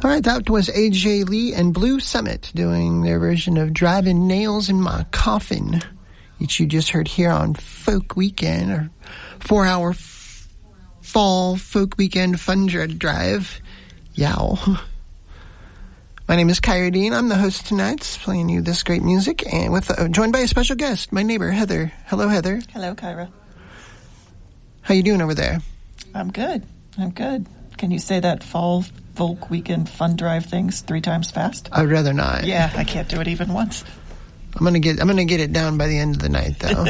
All right, that was AJ Lee and Blue Summit doing their version of Driving Nails in My Coffin, which you just heard here on Folk Weekend, or 4-hour fall Folk Weekend Fun Drive. Yow. My name is Kyra Dean. I'm the host tonight, playing you this great music, and with joined by a special guest, my neighbor, Heather. Hello, Heather. Hello, Kyra. How you doing over there? I'm good. Can you say that fall Folk Weekend Fun Drive things 3 times fast? I'd rather not. Yeah, I can't do it even once. I'm gonna get it down by the end of the night, though.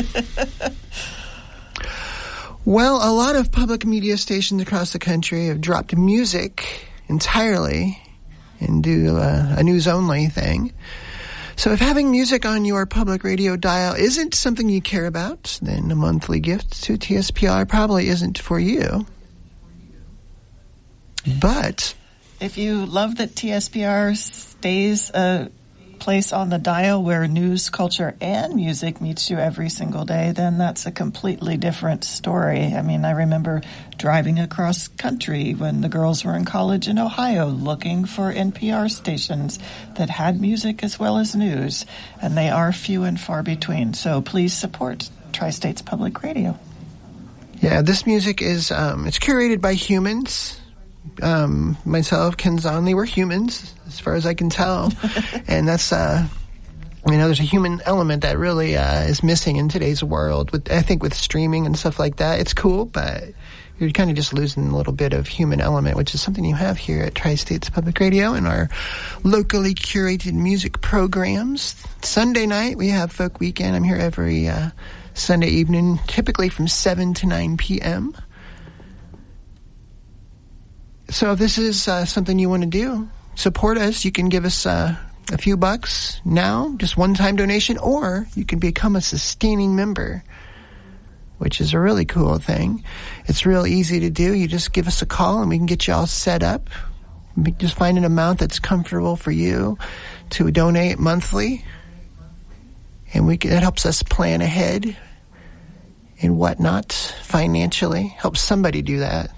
Well, a lot of public media stations across the country have dropped music entirely and do a news-only thing. So if having music on your public radio dial isn't something you care about, then a monthly gift to TSPR probably isn't for you. But if you love that TSPR stays a place on the dial where news, culture, and music meets you every single day, then that's a completely different story. I mean, I remember driving across country when the girls were in college in Ohio looking for NPR stations that had music as well as news, and they are few and far between. So please support Tri-States Public Radio. Yeah, this music is it's curated by humans. Myself, Ken Zonley, we're humans, as far as I can tell. And that's, there's a human element that really is missing in today's world. I think with streaming and stuff like that, it's cool, but you're kind of just losing a little bit of human element, which is something you have here at Tri-States Public Radio in our locally curated music programs. Sunday night, we have Folk Weekend. I'm here every Sunday evening, typically from 7 to 9 p.m., So if this is something you want to do, support us. You can give us a few bucks now, just one-time donation, or you can become a sustaining member, which is a really cool thing. It's real easy to do. You just give us a call, and we can get you all set up. Just find an amount that's comfortable for you to donate monthly, and that helps us plan ahead and whatnot financially. Helps somebody do that.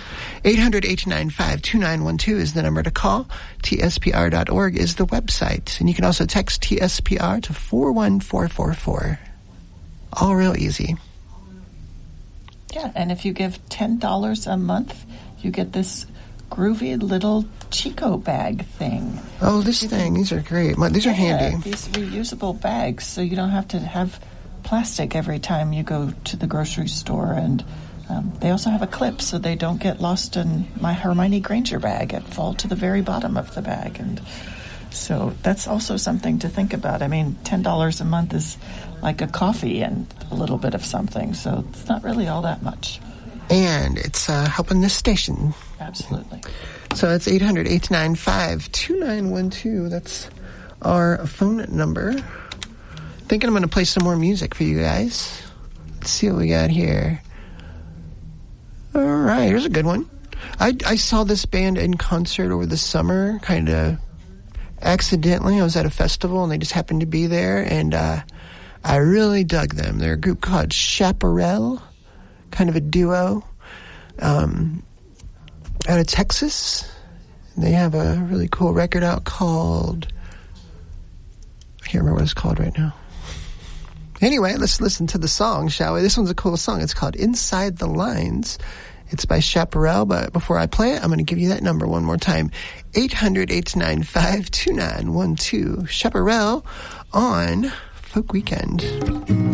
800-895-2912 is the number to call. TSPR.org is the website. And you can also text TSPR to 41444. All real easy. Yeah, and if you give $10 a month, you get this groovy little Chico bag thing. Oh, these are great. These are handy. These reusable bags, so you don't have to have plastic every time you go to the grocery store. And they also have a clip so they don't get lost in my Hermione Granger bag and fall to the very bottom of the bag. And so that's also something to think about. I mean, $10 a month is like a coffee and a little bit of something, so it's not really all that much. And it's helping this station. Absolutely. So it's 800-895-2912. That's our phone number. Thinking I'm going to play some more music for you guys. Let's see what we got here. All right, here's a good one. I saw this band in concert over the summer, kind of accidentally. I was at a festival, and they just happened to be there, and I really dug them. They're a group called Chaparral, kind of a duo, out of Texas. They have a really cool record out called... I can't remember what it's called right now. Anyway, let's listen to the song, shall we? This one's a cool song. It's called Inside the Lines. It's by Chaparral, but before I play it, I'm going to give you that number one more time. 800-895-2912. Chaparral on Folk Weekend.